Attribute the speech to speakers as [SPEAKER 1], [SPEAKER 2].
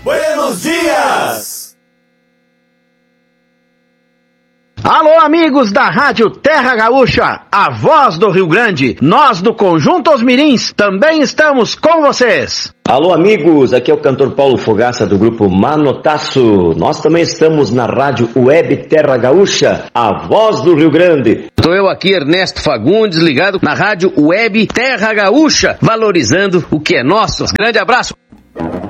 [SPEAKER 1] Buenos dias!
[SPEAKER 2] Alô, amigos da Rádio Terra Gaúcha, a voz do Rio Grande. Nós do Conjunto Os Mirins também estamos com vocês.
[SPEAKER 3] Alô, amigos, aqui é o cantor Paulo Fogaça do grupo Manotaço. Nós também estamos na Rádio Web Terra Gaúcha, a voz do Rio Grande.
[SPEAKER 4] Estou eu aqui, Ernesto Fagundes, ligado na Rádio Web Terra Gaúcha, valorizando o que é nosso. Grande abraço.